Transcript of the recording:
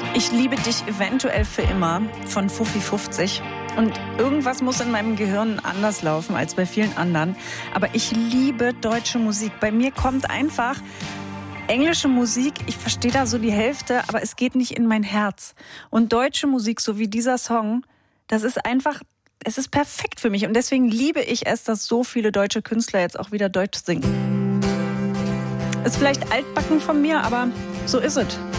Ich liebe dich eventuell für immer von Fuffi 50. Und irgendwas muss in meinem Gehirn anders laufen als bei vielen anderen. Aber ich liebe deutsche Musik. Bei mir kommt einfach englische Musik, ich verstehe da so die Hälfte, aber es geht nicht in mein Herz. Und deutsche Musik, so wie dieser Song, das ist einfach, es ist perfekt für mich. Und deswegen liebe ich es, dass so viele deutsche Künstler jetzt auch wieder Deutsch singen. Ist vielleicht altbacken von mir, aber so ist es.